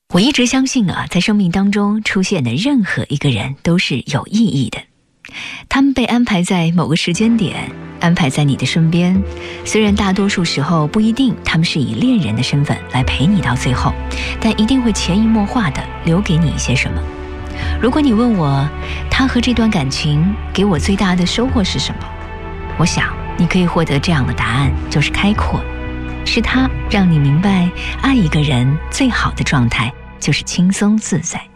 我一直相信啊，在生命当中出现的任何一个人都是有意义的。他们被安排在某个时间点，安排在你的身边，虽然大多数时候不一定他们是以恋人的身份来陪你到最后，但一定会潜移默化地留给你一些什么。如果你问我，他和这段感情给我最大的收获是什么？我想你可以获得这样的答案，就是开阔。是他让你明白，爱一个人最好的状态就是轻松自在。